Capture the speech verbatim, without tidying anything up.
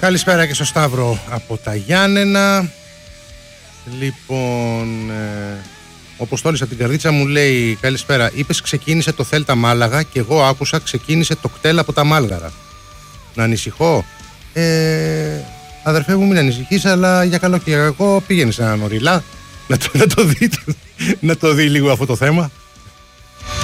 Καλησπέρα και στο Σταύρο από τα Γιάννενα. Λοιπόν, ε, ο Αποστόλης από την Καρδίτσα μου λέει καλησπέρα. Είπες ξεκίνησε το Θέλτα Μάλαγα και εγώ άκουσα ξεκίνησε το κτέλ από τα Μάλγαρα. Να ανησυχώ? Ε, αδερφέ μου, μην ανησυχείς, αλλά για καλό και για κακό πήγαινε σε έναν οριλά να το, να το δει, να το δει λίγο αυτό το θέμα.